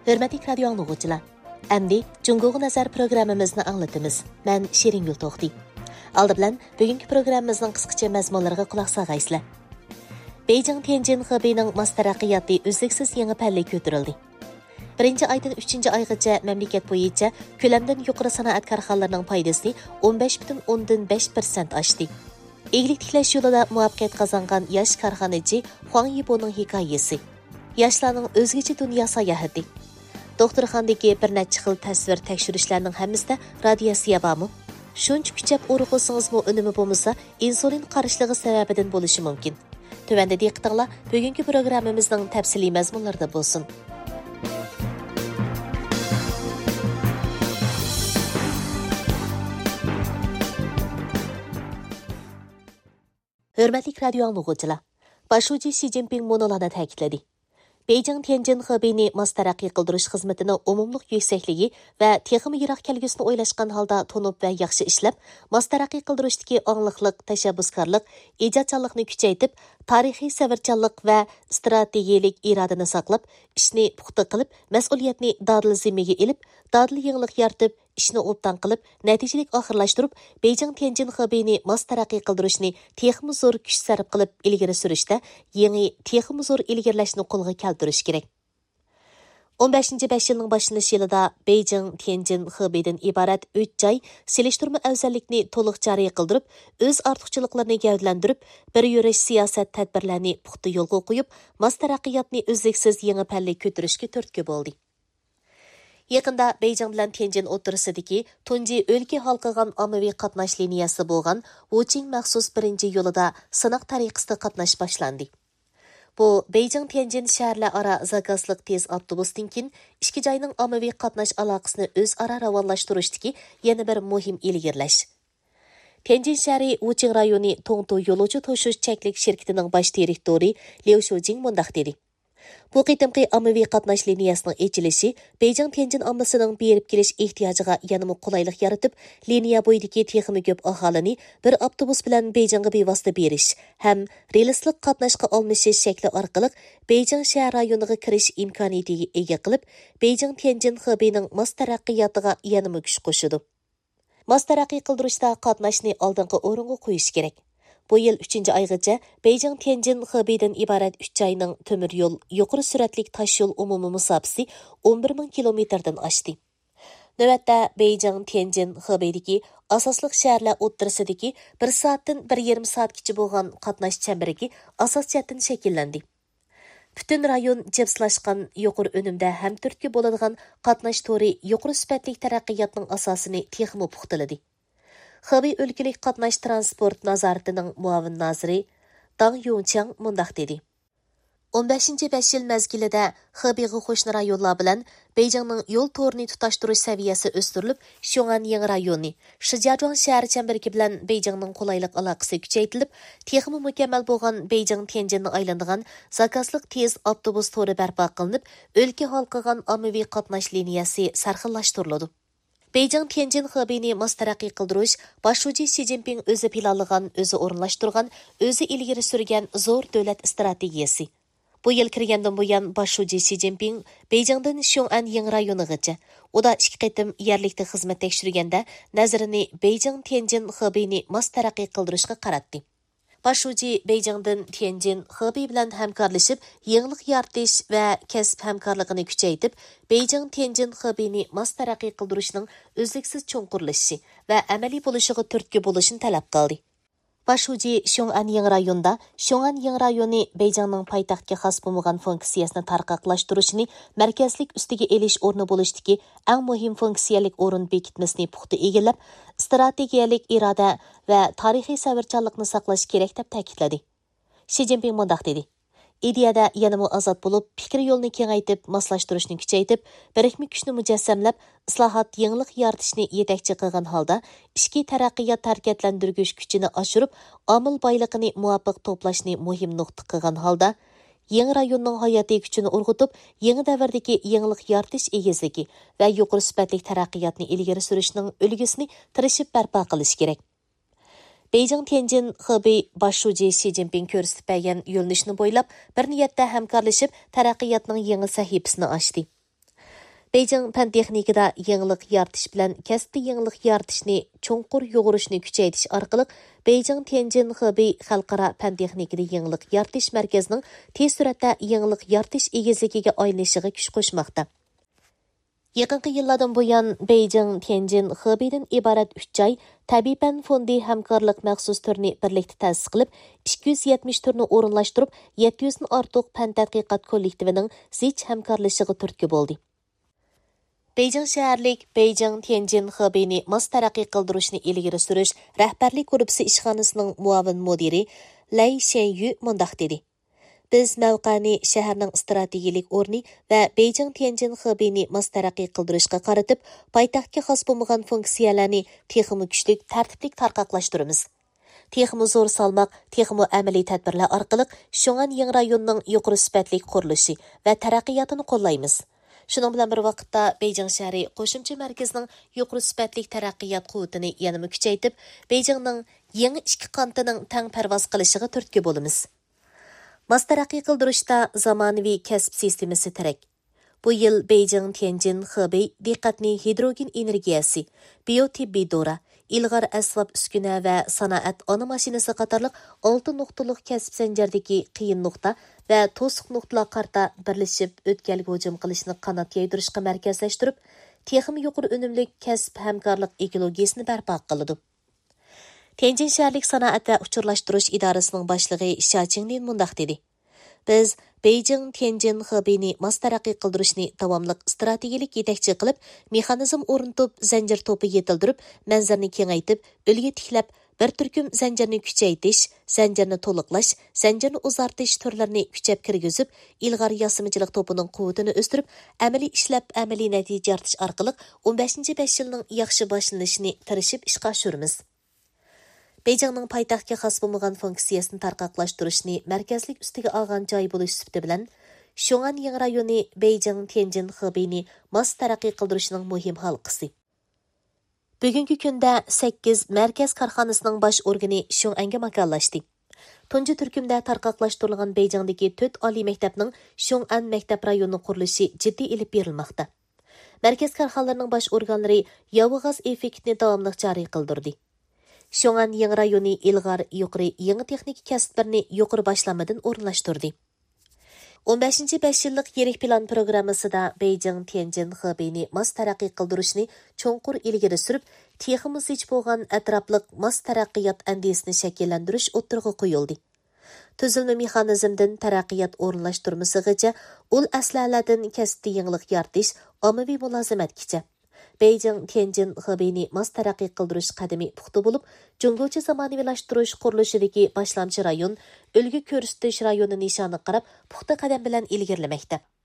Hörmətli radio anlıqçılar, əmdi Cungoğu Nazar proqramımızını anlatımız. Mən Şirin Gül Toxti. Aldı bilan bugünkü proqramımızın qısqacha məzmunlarına qulaq sağaysızlar. Beijing Tianjin Xebeyning mas taraqqiyoti uzluksiz yangi palla ko'tarildi. 1-aydan 3-oygacha mamlakat bo'yicha ko'lamdan yuqori sanoat korxonalarining foydasi 15,5% oshdi. Eglik tiklash yo'lida muvaffaqiyat qozongan yosh korxonachi Huang Yiboning hikoyasi. Yoshlarning o'zgacha dunyo sayohati. Doktorxonadagi bir necha xil tasvir tekshirishlarning hammasida radiatsiya bormi? Shuncha kuchab o'rg'ilsangizmi unumi bo'lmasa, insulin qarishlig'i sababidan bo'lishi mumkin. Tövəndə diqqətinizlər bugünkü proqramımızın təfsili məzmunlarında bolsun. Hörmətli radio anlıqçılar, Başuci Xi Jinping monolada təkidlədi. Beijing Tianjin Xebeyni mas taraqqiy qildirish xizmatining umumluq yuksakligi va texmi yiroq kelgusini o'ylashgan holda tonib va yaxshi ishlab, mas taraqqiy qildirishdagi ongliqlik, tashabbuskorlik, ijodkorlikni kuchaytirib, tarixiy savarchanlik va strategiyalik irodani saqlab, ishni puxta qilib, mas'uliyatni dadil zimmaga ilib, dadil yangilik yaratib, ishni obdan qilib, natijalik oxirlashtirib, Beijing Tianjin Xebeyni mas taraqqiy qildirishni texmi zo'r kuch sarf qilib ilgari surishda yangi texmi zo'r ilgarilashni qo'lga keltirish kerak. 15-5 yilning boshlanish yilida Beijing Tianjin Xebeydan iborat 3 joy selishtirma afzallikni to'liq joriy qildirib, o'z ortiqchiliklarini gavdalantirib, bir yurish siyosat tadbirlarini puxta yo'lga qo'yib, mas taraqqiyotni uzluksiz yangi palla ko'tarishga turtki bo'ldi. Yaqında Beijing bilan Tianjin o'rtasidagi tunji o'lka halqagan ommaviy qatnash liniyasi bo'lgan Wuqing maxsus birinchi yo'lida sinoq tariqasida qatnash boshlandi. Bu Beijing Tianjin shaharlararo zakazliq tez avtobusdan keyin ikki joyning ommaviy qatnash aloqasini o'zaro ravonlashtirishdagi yana bir muhim ilgirlash. Tianjin shahri Wuqing rayoni Tongtu yo'lovchi tashish cheklik shirkatining bosh direktori Liu Shujing mundaq dedi. Bu qitimqi ommaviy qatnash liniyasining ochilishi Beijing Tianjin ommasining berib kelish ehtiyojiga yanada qulaylik yaratib, liniya bo'yidagi texnik ko'p aholini bir avtobus bilan Beijingga bevosita berish ham relslik qatnashga almashish shakli orqali Beijing shahar rayoniga kirish imkoniyatiga ega qilib, Beijing Tianjin Xebeyning mas taraqqiyotiga yanada kuch qo'shadi. Mas taraqqiy qildirishda qatnashni oldingi o'ringa qo'yish kerak. Bu yil 3-oygacha Beijing Tianjin Xebeydan iborat 3 joyning temir yo'l, yuqori suratlik tosh yo'l umumiy musofasi 11,000 kilometrdan oshdi. Navbatda Beijing Tianjin Xebeydagi asosliq shaharlar o'rtasidagi 1 soatdan 1,5 soatgacha bo'lgan qatnash chemberiga asos jihatdan shakllandi. Bütün rayon jipslashgan yuqori unumda ham turtki bo'ladigan qatnash to'ri yuqori sifatli taraqqiyotning asosini texmo puxtaladi. Xebey o'lkalik qatnash transport nazoratining muavin naziri Dang Yongchang mundaq dedi. 15-5 yil mezgilida Xebeyga qo'shni rayonlar bilan Beijingning yo'l to'rini tutashtirish saviyasi o'stirilib, Xiong'an yangi rayoni, Shijiazhuang shahar chemberigi bilan Beijingning qulaylik aloqasi kuchaytirilib, texmi mukammal bo'lgan Beijing Tianjinni aylanadigan zakazliq tez avtobus to'ri barpo qilinib, o'lka halqagan ommaviy qatnash liniyasi sarxillashtiriladi. Beijing Tianjin Xebeyni mas taraqqiy qildirish Başuji Xi Jinping o'zi planlagan, o'zi o'rinlashtirgan, o'zi ilgari surgan zo'r davlat strategiyasi. Bu yil kirgandan buyon Başuji Xi Jinping Beijingdan Xiong'an yangi rayonigacha, uda 2 qitim yerlikda xizmat tekshirganda nazarini Beijing Tianjin Xebeyni mas taraqqiy qildirishga qaratdi. Başuji Beijingdan Tianjin Xebey bilan hamkorlashib, yangilik yaratish va kasb hamkorligini kuchaytirib, Beijing Tianjin Xebeyni mas taraqqiy qildirishning uzluksiz cho'nqurlashishi va amaliy bo'lishiga turtki bo'lishini talab qildi. Başuji Xiong'an yangi rayonida Xiong'an yangi rayoni Beijingning poytaxtga xos bo'lmagan funksiyasini tarqoqlashtirishni markazlik ustiga elish o'rni bo'lishdagi eng muhim funksiyalik o'rin bekitmasini puxta egallab, strategiyalik iroda va tarixiy savarchanlikni saqlash kerak deb ta'kidladi. Xi Jinping mundaq dedi. Ideyada yanada ozod bo'lib, fikr yo'lni kengaytib, moslashtirishni kuchaytirib, birikma kuchni mujassamlab, islohot yangilik yaratishni yetakchi qilgan holda, ichki taraqqiyot harakatlantirgich kuchini oshirib, omil boyligini muvofiq to'plashni muhim nuqta qilgan holda, yangi rayonning hayotiy kuchini urg'utib, yangi davrdagi yangilik yaratish egizligi va yuqori sifatli taraqqiyotni ilgari surishning ulgusini tirishib barpo qilish kerak. Beijing Tianjin Xebey Başuji Xi Jinping ko'rsatib bergan yo'lnishni bo'ylab bir niyatda hamkorlashib taraqqiyotning yangi sahifasini ochdi. Beijing pan texnikada yenilik yaratish bilan kasbiy yenilik yaratishni cho'nqur yo'g'irishni kuchaytirish orqali Beijing Tianjin Hebei xalqaro pan texnikada yenilik yaratish markazining tez suratda yenilik yaratish egizligiga aylanishiga kuch qo'shmoqda. Yaqinqi yillardan buyon Beijing Tianjin Hebeidan iborat 3 joy tabiiy pan fondi hamkorlik maxsus turini birlikda ta'sis qilib, 270 turni o'rinlashtirib, 700 dan ortiq pan tadqiqot kollektivining zich hamkorlashiga turtki bo'ldi. Beijing shaharlik Beijing Tianjin Hebeini mos taraqqiy qildirishni ilgari surish rahbarlik guruhi ishxonasining muavin mudiri Lei Shenyu mundaq dedi. Biz mavqani shaharning strategik o'rni va Beijing Tianjin Hebeini mos taraqqiy qildirishga qaratib, poytaxtga xos bo'lmagan funksiyalarni texmi kuchli tartiblik tarqoqlashtiramiz. Texmi zo'r salmoq, texmi amaliy tadbirlar orqali Sho'an yangi rayonining yuqori sifatli qurilishi va taraqqiyotini qo'llaymiz. Shunun bilan bir vaqtda Beijing shahri qo'shimcha markazining yuqori sifatli taraqqiyot quvvatini yanada kuchaytirib, Beijingning yangi ikki qantining tang parvoz qilishiga turtki bo'lamiz. Mos taraqqiy qildirishda zamonaviy kasb sistemasi kerak. Bu yil Beijing Tianjin Hebei diqqatni hidrogen energiyasi, biotibbiy dora, ilg'or asbob uskuna va sanoat ona mashinasi qatorliq 6 nuqtalik kasb zanjiridagi qiyin nuqta va to'siq nuqtalar qarta birlashib o'tkalga hujum qilishni qanot yaydirishga markazlashtirib, texnik yuqori unumli kasb hamkorlik ekologiyasini barpo qiladi. Tianjin shaharlik sanoat va uchurlashtirish idorasining boshlig'i Xia Qingnin mundaq dedi. Biz Beijing Tianjin Hebeini mos taraqqiy qildirishni davomli strategik yetakchi qilib, mexanizm o'rnatib, zanjir to'pi yetildirib, manzarni kengaytib, o'lga tiklab, bir turkum zanjirni kuchaytirish, zanjirni to'liqlash, zanjirni uzartish turlarini kuchab kirgizib, ilg'or yosimichilik to'pining quvvatini o'stirib, amaliy ishlab, amaliy natija yaratish orqali 15-5 yilning yaxshi boshlanishini tirishib ishga oshiramiz. Beijingning poytaxtga xos bo'lmagan funksiyasini tarqoqlashtirishni markazlik ustiga olgan joy bo'lish sifati bilan Sho'an yangi rayoni Beijing Tianjin Hebeini mos taraqqiy qildirishning muhim halqasi. Bugungi kunda 8 markaz korxonasining bosh organi Sho'anga makonlashdi. Tunji turkumda tarqoqlashtirilgan Beijingdagi 4 oliy maktabning Sho'an maktab rayoni qurilishi jiddiy ilib berilmoqda. Markaz korxonalarining bosh organlari yovg'az effektni davomli joriy qildirdi. Sho'an yangi rayoni ilg'or yuqori yangi texnik kasblarni yuqori boshlanmadan o'rinlashtirdi. 15-5 yillik yirik plan programmasida Beijing Tianjin Hebeini mos taraqqiy qildirishni cho'nqur ilgari surib, texmi zich bo'lgan atrofliq mos taraqqiyot andisini shakllantirish o'tirg'i qo'yildi. Tuzilma mexanizmdan taraqqiyot o'rinlashtirmasigacha, ul aslalardan kasbda yangilik yaratish, ommaviy mulozamatgacha Beijing Tianjin Hebeini mos taraqqiy qildirish qadami puxta bo'lib, Jungocha zamonaviylashtirish qurilishidagi boshlamchi rayon, ulgu ko'rsatish rayoni nishoni qarab, puxta qadam bilan ilgarilamoqda.